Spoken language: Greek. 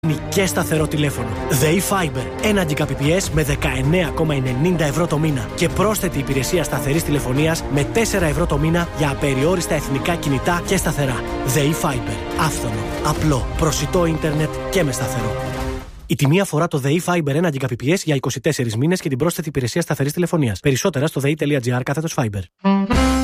Και σταθερό τηλέφωνο. ΔΕΗ Fiber. 1 Gbps με 19,90 ευρώ το μήνα. Και πρόσθετη υπηρεσία σταθερής τηλεφωνίας με 4 ευρώ το μήνα για απεριόριστα εθνικά κινητά και σταθερά. ΔΕΗ Fiber. Άφθονο, απλό, προσιτό ίντερνετ και με σταθερό. Η τιμή αφορά το ΔΕΗ Fiber 1 Gbps για 24 μήνες και την πρόσθετη υπηρεσία σταθερής τηλεφωνίας. Περισσότερα στο dei.gr/fiber.